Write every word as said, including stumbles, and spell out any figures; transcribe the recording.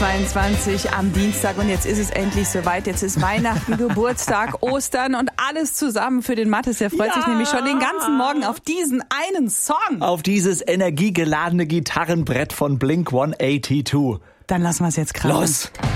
zweitausendzweiundzwanzig am Dienstag und jetzt ist es endlich soweit. Jetzt ist Weihnachten, Geburtstag, Ostern und alles zusammen für den Mathis. Der freut ja. sich nämlich schon den ganzen Morgen auf diesen einen Song. Auf dieses energiegeladene Gitarrenbrett von Blink hundertzweiundachtzig. Dann lassen wir es jetzt krachen. Los!